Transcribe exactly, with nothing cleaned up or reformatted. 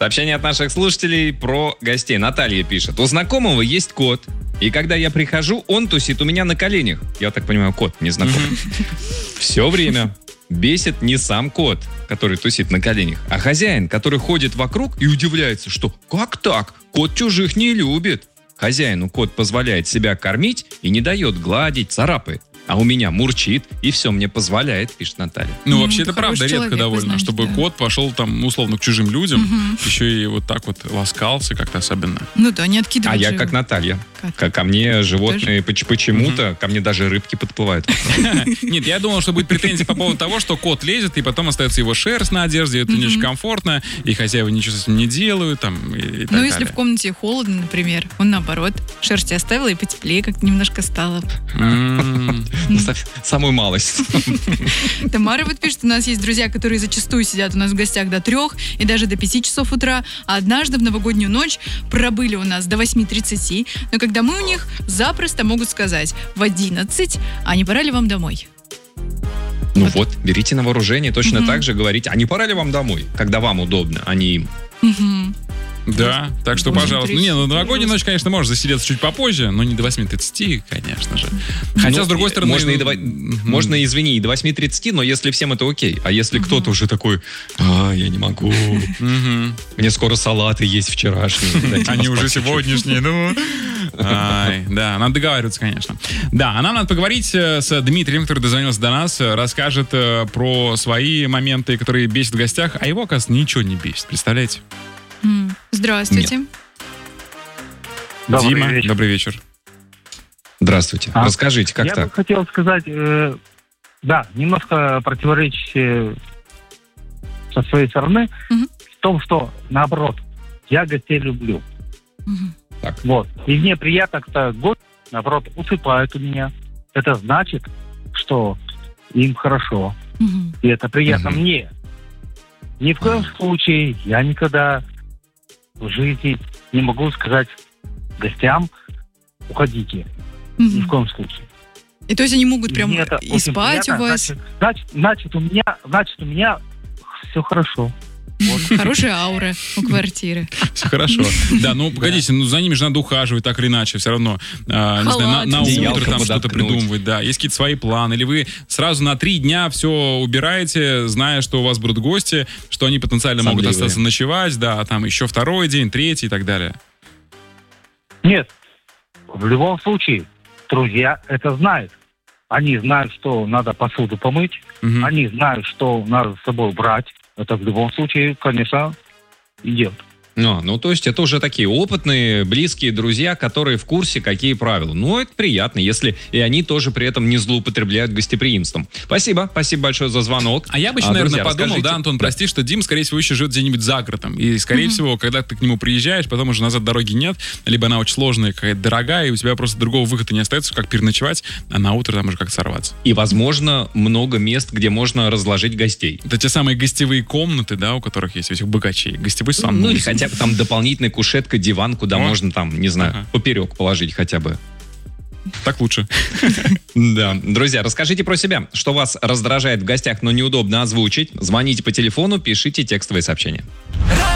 Сообщение от наших слушателей про гостей. Наталья пишет. У знакомого есть кот, и когда я прихожу, он тусит у меня на коленях. Я так понимаю, кот незнакомый. Все время. Бесит не сам кот, который тусит на коленях, а хозяин, который ходит вокруг и удивляется, что как так? Кот чужих не любит. Хозяину кот позволяет себя кормить и не дает гладить, царапает. А у меня мурчит, и все мне позволяет, пишет Наталья. Ну, вообще, это правда человек, редко довольно, знаете, чтобы да. кот пошел там, условно, к чужим людям, еще и вот так вот ласкался как-то особенно. Ну да, не откидывать А я же как его. Наталья. Как? Ко, ко мне животные поч- почему-то, ко мне даже рыбки подплывают. Нет, я думал, что будет претензия по поводу того, что кот лезет, и потом остается его шерсть на одежде, это не очень комфортно, и хозяева ничего с этим не делают, там, и, и так Ну, далее. если в комнате холодно, например, он наоборот шерсти оставил и потеплее как-то немножко стало. М. Самую малость. Тамара вот пишет, у нас есть друзья, которые зачастую сидят у нас в гостях до трех и даже до пяти часов утра, а однажды в новогоднюю ночь пробыли у нас до восьми тридцати, но когда мы у них запросто могут сказать в одиннадцать, а не пора ли вам домой? Ну вот, берите на вооружение, точно Мгм. так же говорите, а не пора ли вам домой, когда вам удобно, а не им. Мгм. Да, так что, восемь пожалуйста. Ну, тридцать, не, ну, новогоднюю пожалуйста. ночь, конечно, можешь засидеться чуть попозже, но не до восьми тридцати, конечно же. Хотя, Ну, с другой стороны... Можно, и до, во- Мгм. можно, извини, и до восьми тридцати, но если всем это окей. А если кто-то уже такой, а, я не могу, Мгм. мне скоро салаты есть вчерашние. дайте Они поспать уже чуть-чуть». сегодняшние, ну... Ай, да, надо договариваться, конечно. Да, а нам надо поговорить э, с Дмитрием, который дозвонился до нас, э, расскажет э, про свои моменты, которые бесят в гостях, а его, оказывается, ничего не бесит, представляете? М. Здравствуйте. Добрый Дима, вечер. добрый вечер. Здравствуйте. А? Расскажите, как Я так? бы хотел сказать, э, да, немножко противоречие со своей стороны Мгм. в том, что наоборот, я гостей люблю. Мгм. Вот. И мне приятно, когда гости, наоборот, усыпают у меня. Это значит, что им хорошо. Мгм. И это приятно Мгм. мне. Ни в коем случае я никогда в жизни не могу сказать гостям, уходите. Ни в Мгм. коем случае. И то есть они могут прям Мне это и очень спать у приятно. вас. Значит, значит, значит, у меня, значит, у меня все хорошо. Хорошая аура у квартиры. Все хорошо. Да, ну погодите, ну за ними же надо ухаживать так или иначе, все равно. а, не знаю, на, на Халат, утро одеялко там что-то подоткнуть. придумывать, да. Есть какие-то свои планы. Или вы сразу на три дня все убираете, зная, что у вас будут гости, что они потенциально могут Сонливые. остаться ночевать, да, а там еще второй день, третий и так далее. Нет, в любом случае, друзья это знают. Они знают, что надо посуду помыть, Мгм. они знают, что надо с собой брать. Это в любом случае, конечно, идет. Ну, ну, то есть это уже такие опытные, близкие друзья, которые в курсе, какие правила. Ну, это приятно, если и они тоже при этом не злоупотребляют гостеприимством. Спасибо, спасибо большое за звонок. А я бы еще, А, наверное, друзья, подумал, расскажите- да, Антон, прости, что Дим, скорее всего, еще живет где-нибудь за городом. И, скорее всего, когда ты к нему приезжаешь, потом уже назад дороги нет, либо она очень сложная, какая-то дорогая, и у тебя просто другого выхода не остается, как переночевать, а на утро там уже как сорваться. И, возможно, много мест, где можно разложить гостей. Это те самые гостевые комнаты, да, у которых есть у этих богачей. Гостевой санузел. Ну, или хотя бы там дополнительная кушетка, диван, куда О. можно там, не знаю, Ага. поперек положить хотя бы. Так лучше. Да. Друзья, расскажите про себя. Что вас раздражает в гостях, но неудобно озвучить? Звоните по телефону, пишите текстовые сообщения.